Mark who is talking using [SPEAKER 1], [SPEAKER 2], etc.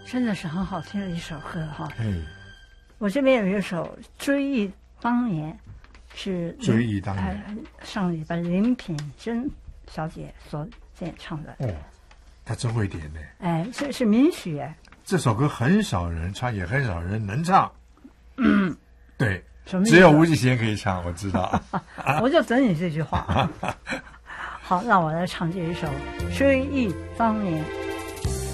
[SPEAKER 1] 真的是很好听的一首歌哈。我这边有一首《追忆当年》，是
[SPEAKER 2] 追忆当年，
[SPEAKER 1] 上礼拜林品珍小姐所演唱的。
[SPEAKER 2] 她真会点呢。
[SPEAKER 1] 这是民曲哎。这
[SPEAKER 2] 首歌很少人唱，也很少人能唱。对，
[SPEAKER 1] 只
[SPEAKER 2] 有吴启贤可以唱，我知道。
[SPEAKER 1] 我就等你这句话。好，那我来唱这一首《追忆当年》。